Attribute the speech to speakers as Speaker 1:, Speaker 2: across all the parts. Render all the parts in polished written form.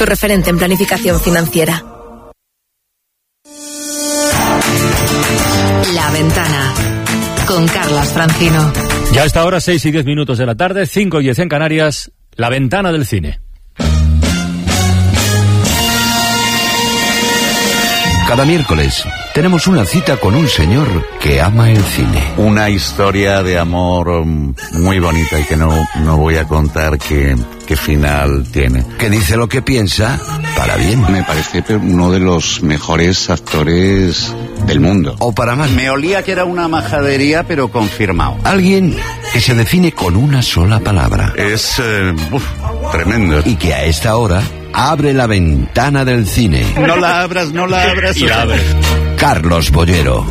Speaker 1: tu referente en planificación financiera.
Speaker 2: La Ventana, con Carlas Francino.
Speaker 3: Ya a esta hora, 6:10 de la tarde, 5:10 en Canarias, La Ventana del Cine.
Speaker 4: Cada miércoles tenemos una cita con un señor que ama el cine.
Speaker 5: Una historia de amor muy bonita y que no voy a contar qué final tiene.
Speaker 4: Que dice lo que piensa para bien.
Speaker 6: Me parece uno de los mejores actores del mundo.
Speaker 4: O para mal.
Speaker 5: Me olía que era una majadería, pero confirmado.
Speaker 4: Alguien que se define con una sola palabra.
Speaker 5: Es tremendo.
Speaker 4: Y que a esta hora abre la ventana del cine.
Speaker 5: No la abras.
Speaker 3: Y la abres.
Speaker 4: Carlos Bollero.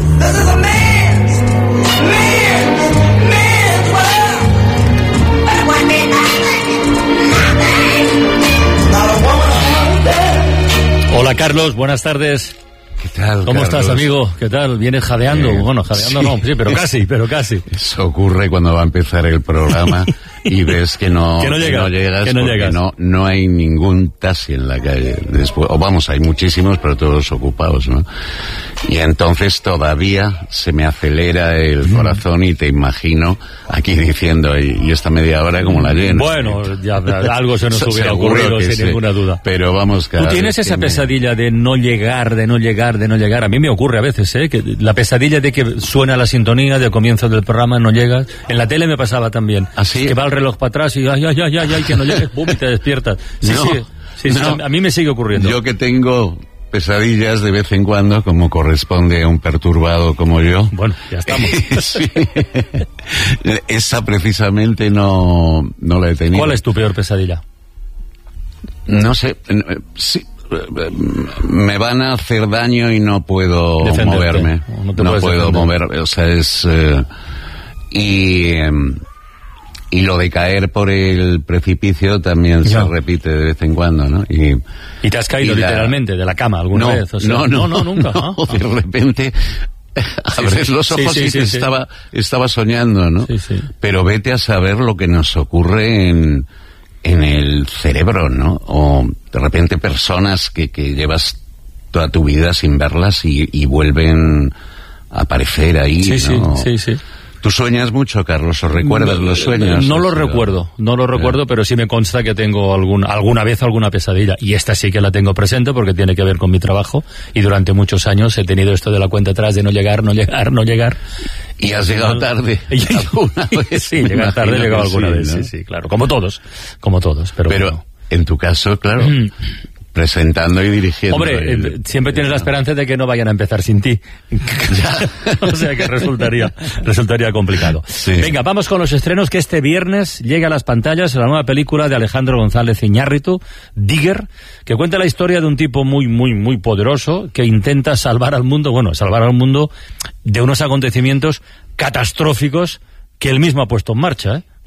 Speaker 3: Hola Carlos, buenas tardes.
Speaker 5: ¿Qué tal,
Speaker 3: ¿Cómo
Speaker 5: Carlos?
Speaker 3: estás, amigo? ¿Qué tal? ¿Vienes jadeando? Bueno, jadeando sí. No, sí, pero casi.
Speaker 5: Eso ocurre cuando va a empezar el programa y ves que no llegas porque no hay ningún taxi en la calle. Después, o vamos, hay muchísimos, pero todos ocupados, ¿no? Y entonces todavía se me acelera el corazón y te imagino aquí diciendo, y esta media hora como la lleno.
Speaker 3: Bueno, ya algo se nos hubiera ocurrido sin ninguna duda.
Speaker 5: Pero vamos,
Speaker 3: ¿Tú tienes esa pesadilla de no llegar? A mí me ocurre a veces, que la pesadilla de que suena la sintonía de comienzo del programa, no llegas. En la tele me pasaba también.
Speaker 5: ¿Así?
Speaker 3: Que va el reloj para atrás y ay, que no llegues, pum, y te despiertas. Sí, a mí me sigue ocurriendo.
Speaker 5: Yo que tengo pesadillas de vez en cuando, como corresponde a un perturbado como yo.
Speaker 3: Bueno, ya estamos.
Speaker 5: Sí. Esa precisamente no la he tenido.
Speaker 3: ¿Cuál es tu peor pesadilla?
Speaker 5: No sé, sí. Me van a hacer daño y no puedo moverme. No puedo moverme, o sea, es... Y lo de caer por el precipicio también se repite de vez en cuando, ¿no?
Speaker 3: ¿Y te has caído literalmente de la cama alguna vez? O sea, no, nunca.
Speaker 5: No, de repente abres los ojos y estaba soñando, ¿no?
Speaker 3: Sí.
Speaker 5: Pero vete a saber lo que nos ocurre en el cerebro, ¿no? O de repente personas que llevas toda tu vida sin verlas y vuelven a aparecer ahí, ¿no?
Speaker 3: Sí.
Speaker 5: ¿Tú sueñas mucho, Carlos, o recuerdas los sueños?
Speaker 3: No lo recuerdo, pero sí me consta que tengo alguna vez alguna pesadilla, y esta sí que la tengo presente porque tiene que ver con mi trabajo, y durante muchos años he tenido esto de la cuenta atrás de no llegar.
Speaker 5: ¿Y has llegado tarde alguna vez?
Speaker 3: Sí, llegar tarde he llegado alguna vez,
Speaker 5: ¿no?
Speaker 3: Sí, claro, como todos, pero
Speaker 5: bueno. En tu caso, claro... presentando y dirigiendo.
Speaker 3: Hombre, siempre tienes la esperanza de que no vayan a empezar sin ti. O sea que resultaría complicado.
Speaker 5: Sí.
Speaker 3: Venga, vamos con los estrenos, que este viernes llega a las pantallas la nueva película de Alejandro González Iñárritu, Digger, que cuenta la historia de un tipo muy, muy, muy poderoso que intenta salvar al mundo de unos acontecimientos catastróficos que él mismo ha puesto en marcha,